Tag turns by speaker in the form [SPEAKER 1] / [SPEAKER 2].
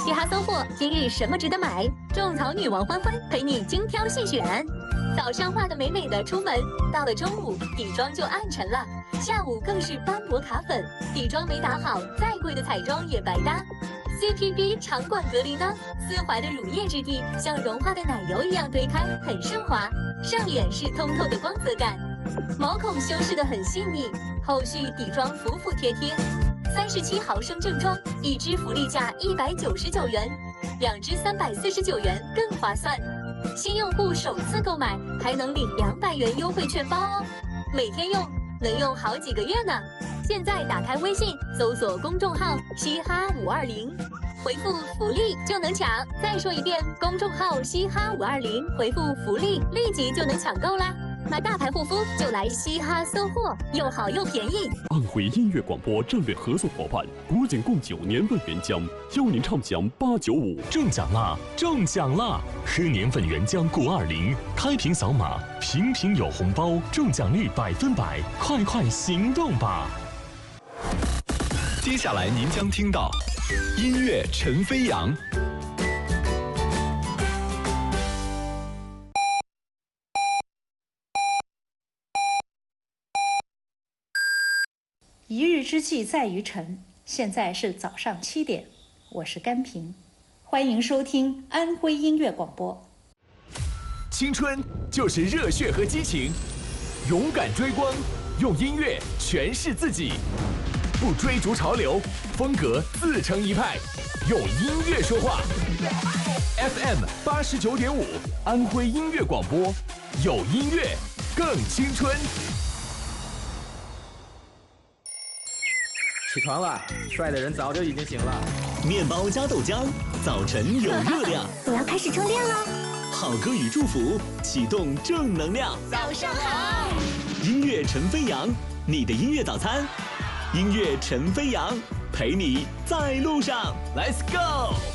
[SPEAKER 1] 嘻哈搜货，今日什么值得买？种草女王欢欢陪你精挑细选。早上化得美美的出门，到了中午底妆就暗沉了，下午更是斑驳卡粉，底妆没打好，再贵的彩妆也白搭。CPB 长管隔离呢，丝滑的乳液质地像融化的奶油一样推开，很顺滑，上脸是通透的光泽感，毛孔修饰得很细腻，后续底妆服服帖帖。37毫升正装，一支福利价199元，2支349元更划算。新用户首次购买还能领200元优惠券包哦，每天用能用好几个月呢。现在打开微信，搜索公众号“嘻哈520”，回复“福利”就能抢。再说一遍，公众号“嘻哈520”，回复“福利”，立即就能抢购啦。买大牌护肤就来嘻哈搜货，又好又便宜。
[SPEAKER 2] 安徽音乐广播战略合作伙伴国景贡酒年份原浆，邀您畅享895。
[SPEAKER 3] 中奖啦！中奖啦！喝年份原浆520，开瓶扫码，瓶瓶有红包，中奖率100%，快快行动吧！
[SPEAKER 4] 接下来您将听到音乐陈飞扬。
[SPEAKER 5] 一日之计在于晨，现在是早上7点，我是甘平，欢迎收听安徽音乐广播。
[SPEAKER 6] 青春就是热血和激情，勇敢追光，用音乐诠释自己，不追逐潮流，风格自成一派，用音乐说话。FM 89.5，安徽音乐广播，有音乐更青春。
[SPEAKER 7] 起床了，帅的人早就已经醒了。
[SPEAKER 8] 面包加豆浆，早晨有热量。
[SPEAKER 9] 我要开始充电了。
[SPEAKER 8] 好歌与祝福，启动正能量。
[SPEAKER 9] 早上好，
[SPEAKER 8] 音乐陈飞扬，你的音乐早餐。音乐陈飞扬，陪你在路上。
[SPEAKER 6] Let's go。